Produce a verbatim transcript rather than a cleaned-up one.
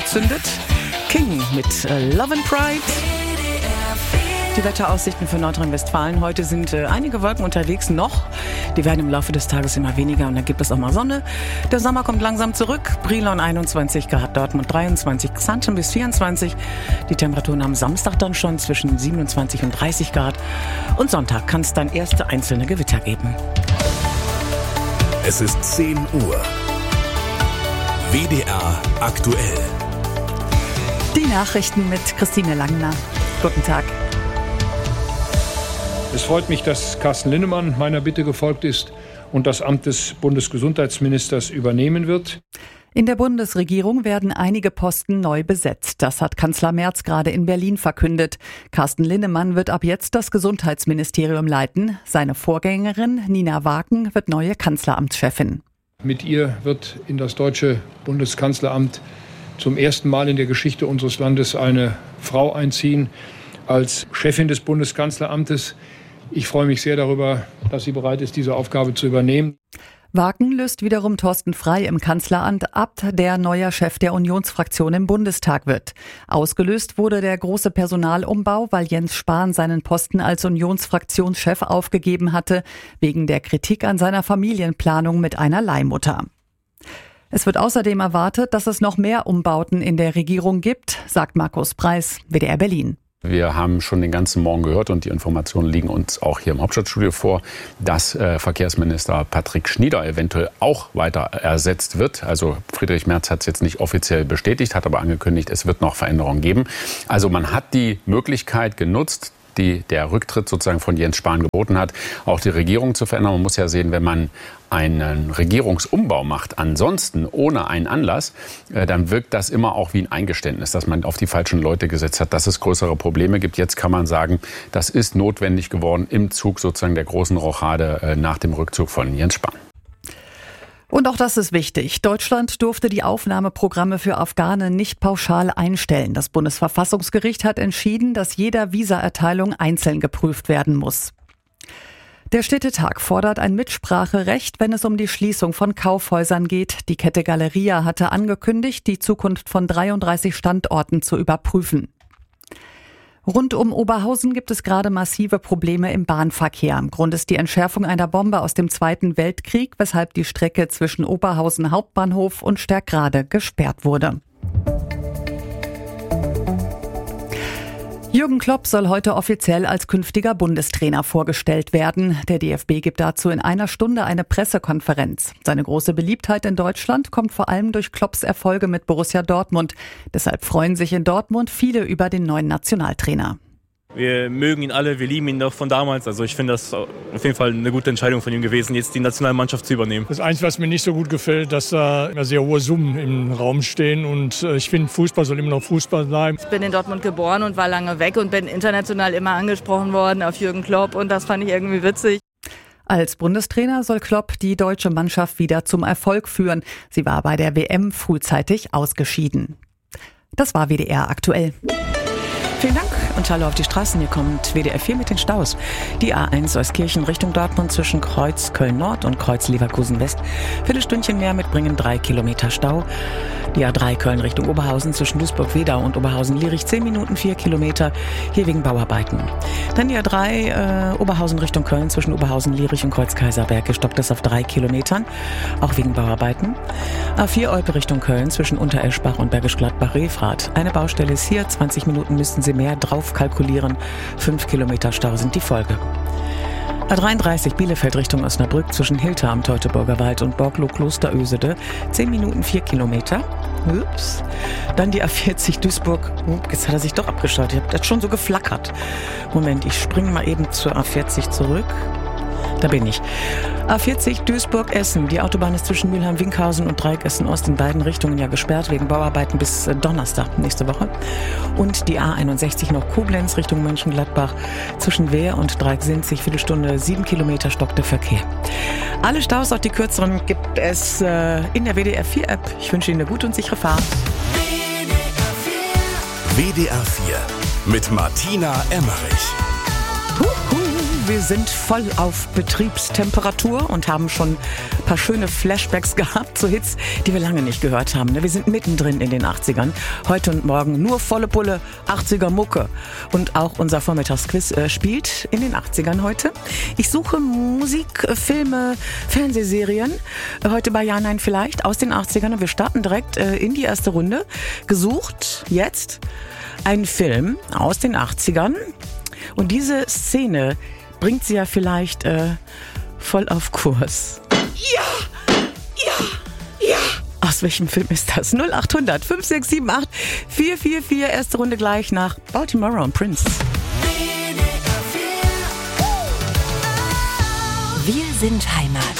angezündet. King mit äh, Love and Pride. Die Wetteraussichten für Nordrhein-Westfalen. Heute sind äh, einige Wolken unterwegs noch. Die werden im Laufe des Tages immer weniger und dann gibt es auch mal Sonne. Der Sommer kommt langsam zurück. Brilon einundzwanzig Grad, Dortmund dreiundzwanzig, Xanten bis vierundzwanzig. Die Temperaturen am Samstag dann schon zwischen siebenundzwanzig und dreißig Grad. Und Sonntag kann es dann erste einzelne Gewitter geben. Es ist zehn Uhr. W D R aktuell. Die Nachrichten mit Christine Langner. Guten Tag. Es freut mich, dass Carsten Linnemann meiner Bitte gefolgt ist und das Amt des Bundesgesundheitsministers übernehmen wird. In der Bundesregierung werden einige Posten neu besetzt. Das hat Kanzler Merz gerade in Berlin verkündet. Carsten Linnemann wird ab jetzt das Gesundheitsministerium leiten. Seine Vorgängerin Nina Waken wird neue Kanzleramtschefin. Mit ihr wird in das deutsche Bundeskanzleramt zum ersten Mal in der Geschichte unseres Landes eine Frau einziehen als Chefin des Bundeskanzleramtes. Ich freue mich sehr darüber, dass sie bereit ist, diese Aufgabe zu übernehmen. Waken löst wiederum Thorsten Frey im Kanzleramt ab, der neuer Chef der Unionsfraktion im Bundestag wird. Ausgelöst wurde der große Personalumbau, weil Jens Spahn seinen Posten als Unionsfraktionschef aufgegeben hatte, wegen der Kritik an seiner Familienplanung mit einer Leihmutter. Es wird außerdem erwartet, dass es noch mehr Umbauten in der Regierung gibt, sagt Markus Preis, W D R Berlin. Wir haben schon den ganzen Morgen gehört und die Informationen liegen uns auch hier im Hauptstadtstudio vor, dass äh, Verkehrsminister Patrick Schnieder eventuell auch weiter ersetzt wird. Also Friedrich Merz hat es jetzt nicht offiziell bestätigt, hat aber angekündigt, es wird noch Veränderungen geben. Also man hat die Möglichkeit genutzt, die der Rücktritt sozusagen von Jens Spahn geboten hat, auch die Regierung zu verändern. Man muss ja sehen, wenn man einen Regierungsumbau macht, ansonsten ohne einen Anlass, äh, dann wirkt das immer auch wie ein Eingeständnis, dass man auf die falschen Leute gesetzt hat, dass es größere Probleme gibt. Jetzt kann man sagen, das ist notwendig geworden im Zug sozusagen der großen Rochade äh, nach dem Rückzug von Jens Spahn. Und auch das ist wichtig. Deutschland durfte die Aufnahmeprogramme für Afghanen nicht pauschal einstellen. Das Bundesverfassungsgericht hat entschieden, dass jeder Visaerteilung einzeln geprüft werden muss. Der Städtetag fordert ein Mitspracherecht, wenn es um die Schließung von Kaufhäusern geht. Die Kette Galeria hatte angekündigt, die Zukunft von dreiunddreißig Standorten zu überprüfen. Rund um Oberhausen gibt es gerade massive Probleme im Bahnverkehr. Grund ist die Entschärfung einer Bombe aus dem Zweiten Weltkrieg, weshalb die Strecke zwischen Oberhausen Hauptbahnhof und Sterkrade gesperrt wurde. Jürgen Klopp soll heute offiziell als künftiger Bundestrainer vorgestellt werden. Der D F B gibt dazu in einer Stunde eine Pressekonferenz. Seine große Beliebtheit in Deutschland kommt vor allem durch Klopps Erfolge mit Borussia Dortmund. Deshalb freuen sich in Dortmund viele über den neuen Nationaltrainer. Wir mögen ihn alle, wir lieben ihn noch von damals. Also ich finde das auf jeden Fall eine gute Entscheidung von ihm gewesen, jetzt die Nationalmannschaft zu übernehmen. Das Einzige, was mir nicht so gut gefällt, dass da immer sehr hohe Summen im Raum stehen. Und ich finde, Fußball soll immer noch Fußball bleiben. Ich bin in Dortmund geboren und war lange weg und bin international immer angesprochen worden auf Jürgen Klopp. Und das fand ich irgendwie witzig. Als Bundestrainer soll Klopp die deutsche Mannschaft wieder zum Erfolg führen. Sie war bei der W M frühzeitig ausgeschieden. Das war W D R aktuell. Vielen Dank und hallo auf die Straßen. Hier kommt W D R vier mit den Staus. Die A eins Euskirchen Richtung Dortmund zwischen Kreuz Köln-Nord und Kreuz Leverkusen-West. Viertelstündchen mehr mitbringen, drei Kilometer Stau. Die A drei Köln Richtung Oberhausen zwischen Duisburg-Wedau und Oberhausen-Lierich zehn Minuten, vier Kilometer, hier wegen Bauarbeiten. Dann die A drei äh, Oberhausen Richtung Köln zwischen Oberhausen-Lierich und Kreuz-Kaiserberg gestoppt ist auf drei Kilometern, auch wegen Bauarbeiten. A vier Olpe Richtung Köln zwischen Untereschbach und Bergisch Gladbach-Refrath. Eine Baustelle ist hier, zwanzig Minuten müssten Sie mehr drauf kalkulieren. fünf Kilometer Stau sind die Folge. A dreiunddreißig Bielefeld Richtung Osnabrück zwischen Hilter am Teutoburger Wald und Borglo-Kloster-Ösede. zehn Minuten, vier Kilometer. Ups. Dann die A vierzig Duisburg. Oh, jetzt hat er sich doch abgeschaut. Ich habe das schon so geflackert. Moment, ich springe mal eben zur A vierzig zurück. Da bin ich. A vierzig Duisburg-Essen. Die Autobahn ist zwischen Mülheim-Winkhausen und Dreieck Essen-Ost in beiden Richtungen ja gesperrt wegen Bauarbeiten bis Donnerstag nächste Woche. Und die A einundsechzig noch Koblenz Richtung Mönchengladbach. Zwischen Wehr und Dreieck-Sinzig, Viertelstunde, sieben Kilometer stockt der Verkehr. Alle Staus, auch die kürzeren, gibt es äh, in der W D R vier App. Ich wünsche Ihnen eine gute und sichere Fahrt. W D R vier mit Martina Emmerich. Huhu. wir sind voll auf Betriebstemperatur und haben schon ein paar schöne Flashbacks gehabt zu Hits, die wir lange nicht gehört haben. Wir sind mittendrin in den achtzigern. Heute und morgen nur volle Pulle achtziger Mucke. Und auch unser Vormittagsquiz äh, spielt in den achtzigern heute. Ich suche Musik, Filme, Fernsehserien. Heute bei Ja, Nein, Vielleicht aus den achtzigern. Und wir starten direkt äh, in die erste Runde. Gesucht jetzt ein Film aus den achtzigern. Und diese Szene bringt sie ja vielleicht äh, voll auf Kurs. Ja! Ja! Ja! Aus welchem Film ist das? null acht hundert fünf sechs sieben acht vier vier vier. Erste Runde gleich nach Baltimore und Prince. Wir sind Heimat.